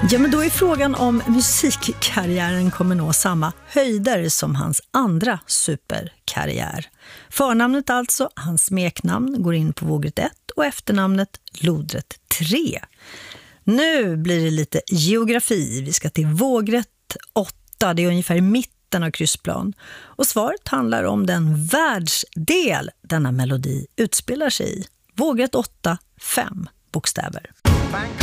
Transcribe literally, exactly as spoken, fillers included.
Ja, men då är frågan om musikkarriären kommer nå samma höjder som hans andra superkarriär. Förnamnet alltså, hans smeknamn, går in på vågrätt ett och efternamnet lodrätt tre. Nu blir det lite geografi. Vi ska till vågrätt åtta, det är ungefär i mitten av kryssplan. Och svaret handlar om den världsdel denna melodi utspelar sig i. Vågrätt åtta, fem bokstäver.